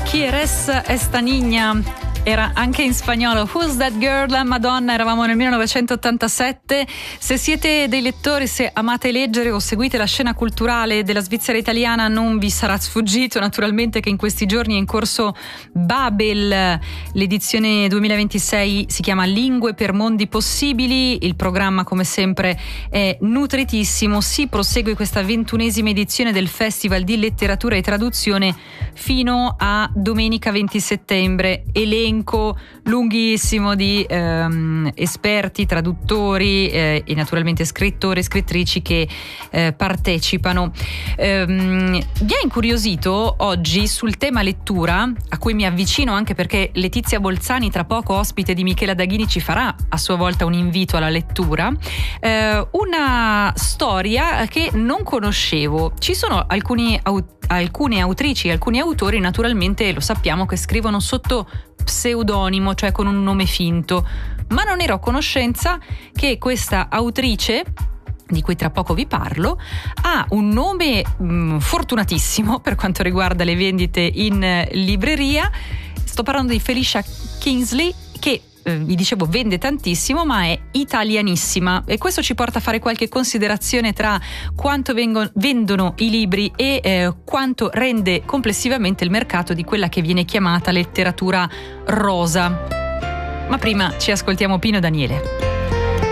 ¿Quieres esta niña? Era anche in spagnolo. Who's That Girl? Madonna, eravamo nel 1987. Se siete dei lettori, se amate leggere o seguite la scena culturale della Svizzera italiana, non vi sarà sfuggito naturalmente che in questi giorni è in corso Babel. L'edizione 2026 si chiama Lingue per mondi possibili. Il programma, come sempre, è nutritissimo. Si prosegue questa 21esima edizione del Festival di Letteratura e Traduzione fino a domenica 20 settembre. Elenco lunghissimo di esperti, traduttori e naturalmente scrittori e scrittrici che partecipano. Vi ha incuriosito oggi sul tema lettura, a cui mi avvicino anche perché Letizia Bolzani, tra poco ospite di Michela Daghini, ci farà a sua volta un invito alla lettura, una storia che non conoscevo. Ci sono alcune autrici e alcuni autori, naturalmente lo sappiamo, che scrivono sotto pseudonimo, cioè con un nome finto, ma non ero a conoscenza che questa autrice, di cui tra poco vi parlo, ha un nome fortunatissimo per quanto riguarda le vendite in libreria. Sto parlando di Felicia Kingsley, che vi dicevo vende tantissimo, ma è italianissima, e questo ci porta a fare qualche considerazione tra quanto vendono i libri e quanto rende complessivamente il mercato di quella che viene chiamata letteratura rosa. Ma prima ci ascoltiamo Pino Daniele.